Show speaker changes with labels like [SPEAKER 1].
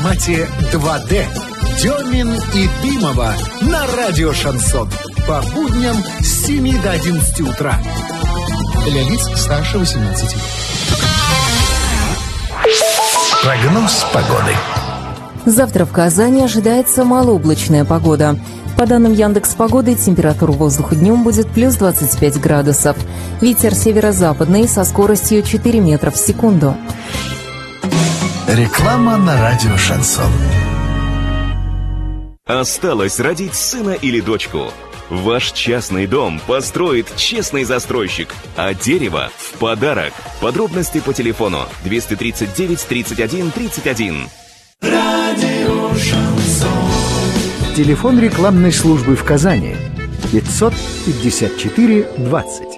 [SPEAKER 1] Мате 2D. Демин и Дымова на радио «Шансон». По будням с 7 до 11 утра. Для лиц старше 18 лет. Прогноз погоды.
[SPEAKER 2] Завтра в Казани ожидается малооблачная погода. По данным Яндекс.Погоды, температура воздуха днем будет плюс 25 градусов. Ветер северо-западный со скоростью 4 метра в секунду.
[SPEAKER 1] Реклама на радио «Шансон».
[SPEAKER 3] Осталось родить сына или дочку. Ваш частный дом построит честный застройщик, а дерево в подарок. Подробности по телефону 239 31 31.
[SPEAKER 1] Радио «Шансон». Телефон рекламной службы в Казани 554 20.